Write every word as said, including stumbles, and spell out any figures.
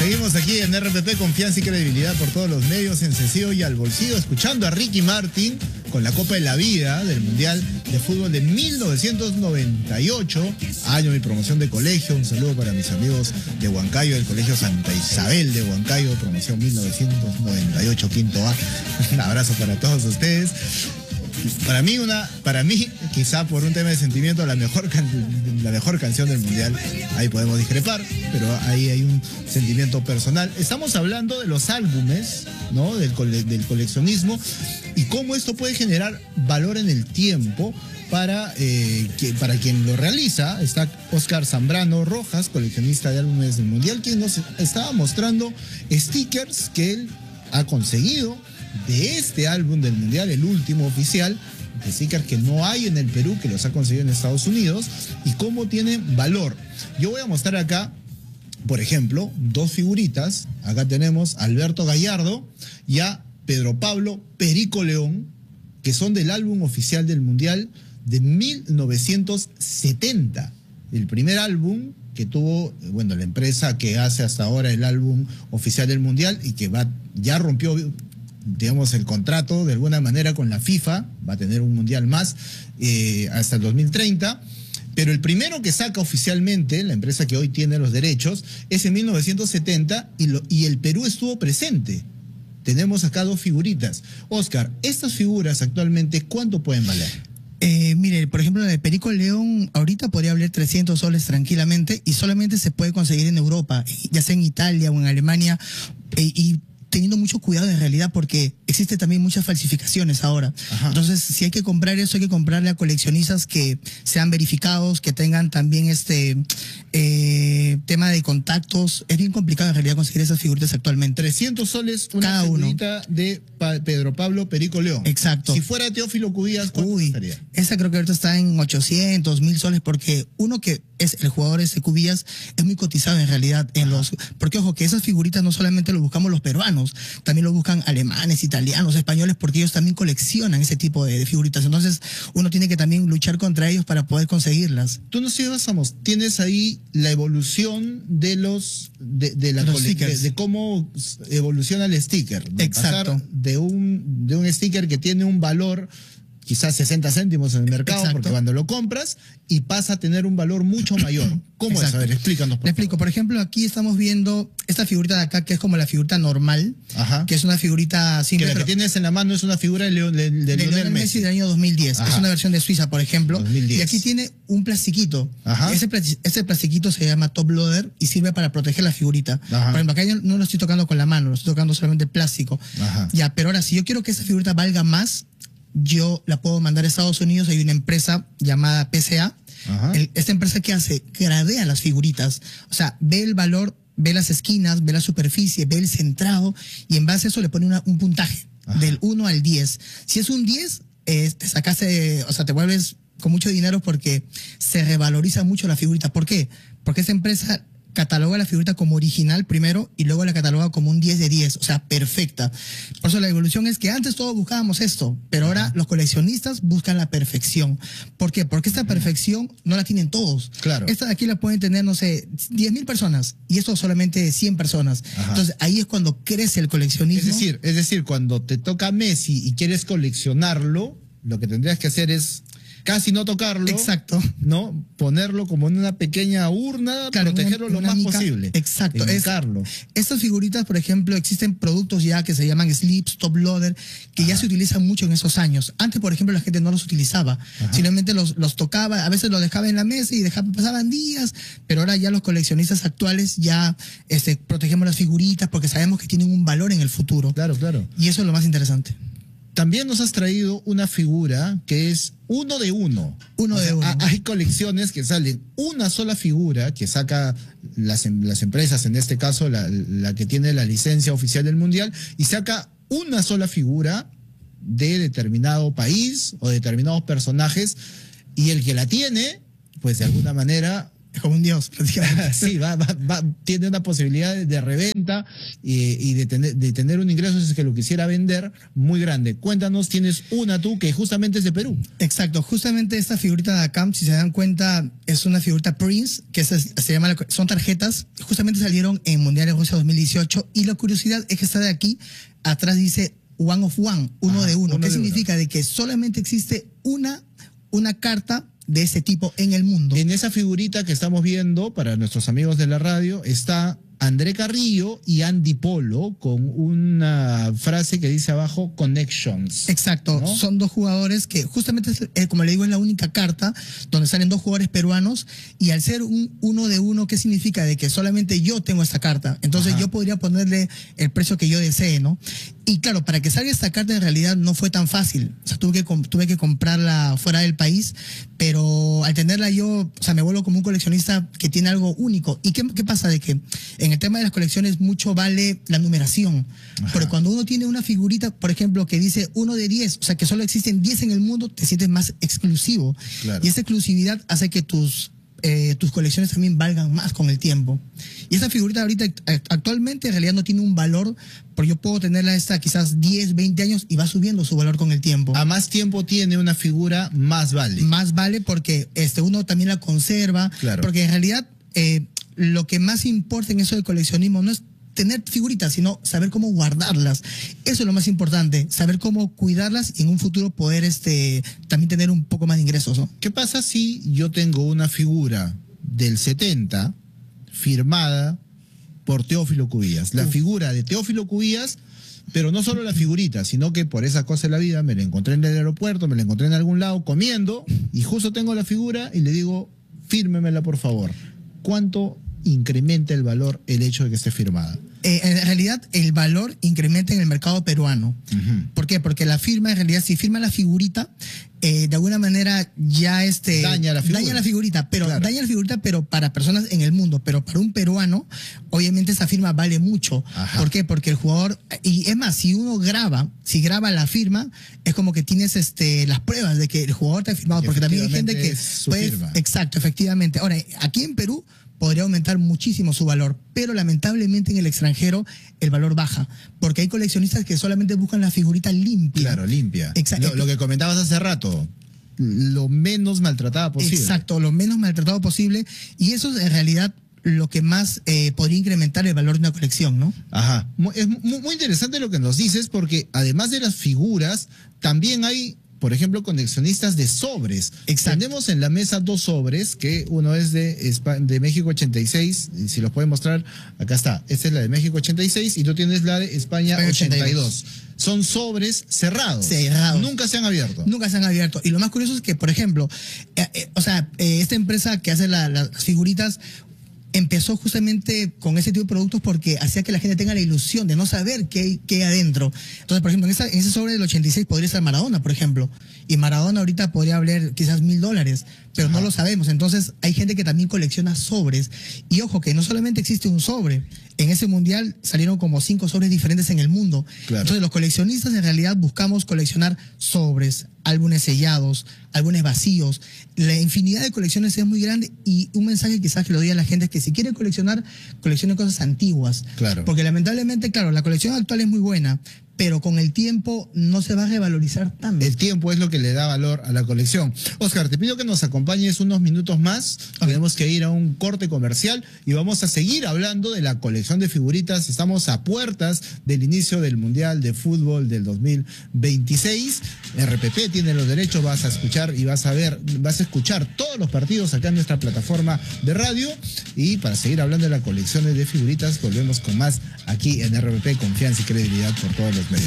Seguimos aquí en R P P, confianza y credibilidad por todos los medios, en sencillo y al bolsillo, escuchando a Ricky Martin con la Copa de la Vida del Mundial de Fútbol de mil novecientos noventa y ocho, año de mi promoción de colegio. Un saludo para mis amigos de Huancayo, del Colegio Santa Isabel de Huancayo, promoción mil novecientos noventa y ocho, quinto A. Un abrazo para todos ustedes. Para mí, una, para mí, quizá por un tema de sentimiento, la mejor, can, la mejor canción del Mundial. Ahí podemos discrepar, pero ahí hay un sentimiento personal. Estamos hablando de los álbumes, ¿no? Del, cole, del coleccionismo y cómo esto puede generar valor en el tiempo para, eh, que, para quien lo realiza. Está Oscar Zambrano Rojas, coleccionista de álbumes del Mundial, quien nos estaba mostrando stickers que él ha conseguido de este álbum del Mundial, el último oficial, de stickers que no hay en el Perú, que los ha conseguido en Estados Unidos, y cómo tienen valor. Yo voy a mostrar acá, por ejemplo, dos figuritas. Acá tenemos a Alberto Gallardo y a Pedro Pablo Perico León, que son del álbum oficial del Mundial de mil novecientos setenta. El primer álbum que tuvo, bueno, la empresa que hace hasta ahora el álbum oficial del Mundial y que va, ya rompió, digamos, el contrato de alguna manera con la FIFA, va a tener un mundial más eh, hasta el dos mil treinta, pero el primero que saca oficialmente, la empresa que hoy tiene los derechos, es en mil novecientos setenta y, lo, y el Perú estuvo presente. Tenemos acá dos figuritas. Oscar, estas figuras actualmente, ¿cuánto pueden valer? Eh, mire, por ejemplo, la de Perico León ahorita podría valer trescientos soles tranquilamente y solamente se puede conseguir en Europa, ya sea en Italia o en Alemania, eh, y teniendo mucho cuidado en realidad porque existe también muchas falsificaciones ahora. Ajá. Entonces, si hay que comprar eso, hay que comprarle a coleccionistas que sean verificados, que tengan también este eh, tema de contactos. Es bien complicado en realidad conseguir esas figuritas actualmente. trescientos soles una cada figurita uno de pa Pedro Pablo Perico León. Exacto. Si fuera Teófilo Cubillas, ¿cuánto Uy, estaría? Esa creo que ahorita está en ochocientos, mil soles, porque uno que es el jugador ese Cubillas es muy cotizado en realidad en Ajá. los, porque ojo, que esas figuritas no solamente lo buscamos los peruanos, también lo buscan alemanes, italianos, españoles, porque ellos también coleccionan ese tipo de, de figuritas. Entonces, uno tiene que también luchar contra ellos para poder conseguirlas. Tú nos llevas, vamos, tienes ahí la evolución de los, de, de la los de, de cómo evoluciona el sticker. De Exacto. Pasar de un, de un sticker que tiene un valor quizás sesenta céntimos en el mercado, Exacto. porque cuando lo compras, y pasa a tener un valor mucho mayor. ¿Cómo Exacto. es? A ver, explícanos, por Le explico. favor. Por ejemplo, aquí estamos viendo esta figurita de acá, que es como la figurita normal, Ajá. que es una figurita simple. Que la que tienes en la mano es una figura de, Leon, de, de, de Lionel Messi. Messi del año dos mil diez. Ajá. Es una versión de Suiza, por ejemplo. dos mil diez. Y aquí tiene un plastiquito. Ajá. Ese, ese plastiquito se llama top loader y sirve para proteger la figurita. Ajá. Por ejemplo, acá yo no lo estoy tocando con la mano, lo estoy tocando solamente el plástico. Ajá. Ya, pero ahora, si yo quiero que esa figurita valga más, yo la puedo mandar a Estados Unidos. Hay una empresa llamada P C A. El, esta empresa, ¿qué hace? Gradea las figuritas. O sea, ve el valor, ve las esquinas, ve la superficie, ve el centrado y en base a eso le pone una, un puntaje. Ajá. Del uno al diez. Si es un diez, eh, te sacaste, o sea, te vuelves con mucho dinero porque se revaloriza mucho la figurita. ¿Por qué? Porque esta empresa cataloga la figurita como original primero y luego la cataloga como un diez de diez, o sea, perfecta. Por eso la evolución es que antes todos buscábamos esto, pero ahora los coleccionistas buscan la perfección. ¿Por qué? Porque esta perfección no la tienen todos. Claro. Esta de aquí la pueden tener, no sé, diez mil personas y esto solamente cien personas. Ajá. Entonces ahí es cuando crece el coleccionismo. Es decir, es decir, cuando te toca Messi y quieres coleccionarlo, lo que tendrías que hacer es casi no tocarlo. Exacto. ¿No? Ponerlo como en una pequeña urna, claro, protegerlo una, una lo más mica, posible. Exacto. Es, estas figuritas, por ejemplo, existen productos ya que se llaman slips, top loader, que Ajá. ya se utilizan mucho en esos años. Antes, por ejemplo, la gente no los utilizaba. Ajá. Simplemente los, los tocaba, a veces los dejaba en la mesa y dejaba, pasaban días, pero ahora ya los coleccionistas actuales ya este, protegemos las figuritas porque sabemos que tienen un valor en el futuro. Claro, claro. Y eso es lo más interesante. También nos has traído una figura que es uno de uno. Uno o de sea, uno. Hay colecciones que salen una sola figura que saca las, las empresas, en este caso la, la que tiene la licencia oficial del Mundial, y saca una sola figura de determinado país o determinados personajes, y el que la tiene, pues de alguna manera Es como un dios, prácticamente. Sí, va, va, va, tiene una posibilidad de, de reventa y, y de, tener, de tener un ingreso, si es que lo quisiera vender, muy grande. Cuéntanos, tienes una tú que justamente es de Perú. Exacto, justamente esta figurita de acá, si se dan cuenta, es una figurita Prince, que se, se llama, son tarjetas, justamente salieron en Mundial de Rusia dos mil dieciocho, y la curiosidad es que esta de aquí, atrás dice One of One, uno Ajá, de uno. uno ¿Qué de significa? Uno. De que solamente existe una, una carta de ese tipo en el mundo. En esa figurita que estamos viendo, para nuestros amigos de la radio, está André Carrillo y Andy Polo con una frase que dice abajo Connections. Exacto, ¿no? Son dos jugadores que justamente, eh, como le digo, es la única carta donde salen dos jugadores peruanos, y al ser un uno de uno, ¿qué significa? De que solamente yo tengo esta carta, entonces Ajá. yo podría ponerle el precio que yo desee, ¿no? Y claro, para que salga esta carta en realidad no fue tan fácil, o sea, tuve que, tuve que comprarla fuera del país, pero al tenerla yo, o sea, me vuelvo como un coleccionista que tiene algo único. ¿Y qué, qué pasa? De que en el tema de las colecciones mucho vale la numeración. Ajá. Porque cuando uno tiene una figurita, por ejemplo, que dice uno de diez, o sea, que solo existen diez en el mundo, te sientes más exclusivo. Claro. Y esa exclusividad hace que tus, eh, tus colecciones también valgan más con el tiempo. Y esa figurita ahorita, actualmente, en realidad no tiene un valor, porque yo puedo tenerla esta quizás diez, veinte años y va subiendo su valor con el tiempo. A más tiempo tiene una figura, más vale. Más vale porque este, uno también la conserva. Claro. Porque en realidad eh, lo que más importa en eso del coleccionismo no es tener figuritas, sino saber cómo guardarlas. Eso es lo más importante, saber cómo cuidarlas y en un futuro poder este, también tener un poco más de ingresos, ¿no? ¿Qué pasa si yo tengo una figura del setenta firmada por Teófilo Cubillas? La Uf. figura de Teófilo Cubillas, pero no solo la figurita, sino que por esa cosa de la vida me la encontré en el aeropuerto, me la encontré en algún lado comiendo y justo tengo la figura y le digo, fírmemela por favor. ¿Cuánto incrementa el valor el hecho de que esté firmada? Eh, en realidad el valor incrementa en el mercado peruano. Uh-huh. ¿Por qué? Porque la firma, en realidad, si firma la figurita, eh, de alguna manera ya este daña la figura. Daña la figurita, pero claro. daña la figurita, pero para personas en el mundo, pero para un peruano, obviamente esa firma vale mucho. Ajá. ¿Por qué? Porque el jugador, y es más, si uno graba, si graba la firma, es como que tienes este las pruebas de que el jugador te ha firmado, porque también hay gente que puede, firma. Exacto, efectivamente. Ahora, aquí en Perú podría aumentar muchísimo su valor, pero lamentablemente en el extranjero el valor baja, porque hay coleccionistas que solamente buscan la figurita limpia. Claro, limpia. Exacto. Lo, lo que comentabas hace rato, lo menos maltratada posible. Exacto, lo menos maltratado posible, y eso es en realidad lo que más eh, podría incrementar el valor de una colección, ¿no? Ajá. Es muy, muy interesante lo que nos dices, porque además de las figuras, también hay, por ejemplo, coleccionistas de sobres. Exacto. Tenemos en la mesa dos sobres, que uno es de, de México ochenta y seis, y si los pueden mostrar, acá está. Esta es la de México ochenta y seis y tú tienes la de España ochenta y dos. Son sobres cerrados. Cerrados. Nunca se han abierto. Nunca se han abierto. Y lo más curioso es que, por ejemplo, eh, eh, o sea, eh, esta empresa que hace la, las figuritas empezó justamente con ese tipo de productos porque hacía que la gente tenga la ilusión de no saber qué hay, qué hay adentro. Entonces, por ejemplo, en, esa, en ese sobre del ochenta y seis podría estar Maradona, por ejemplo. Y Maradona ahorita podría valer quizás mil dólares, pero Ajá. no lo sabemos. Entonces, hay gente que también colecciona sobres. Y ojo, que no solamente existe un sobre. En ese mundial salieron como cinco sobres diferentes en el mundo. Claro. Entonces, los coleccionistas en realidad buscamos coleccionar sobres, álbumes sellados, álbumes vacíos. La infinidad de colecciones es muy grande, y un mensaje quizás que lo diga a la gente es que si quiere coleccionar, coleccione cosas antiguas. Claro. Porque lamentablemente, claro, la colección actual es muy buena, pero con el tiempo no se va a revalorizar tanto. El tiempo es lo que le da valor a la colección. Oscar, te pido que nos acompañes unos minutos más. Okay. Tenemos que ir a un corte comercial y vamos a seguir hablando de la colección de figuritas. Estamos a puertas del inicio del Mundial de Fútbol del dos mil veintiséis. R P P tiene los derechos, vas a escuchar y vas a ver, vas a escuchar todos los partidos acá en nuestra plataforma de radio. Y para seguir hablando de las colecciones de figuritas, volvemos con más aquí en R P P, confianza y credibilidad por todos los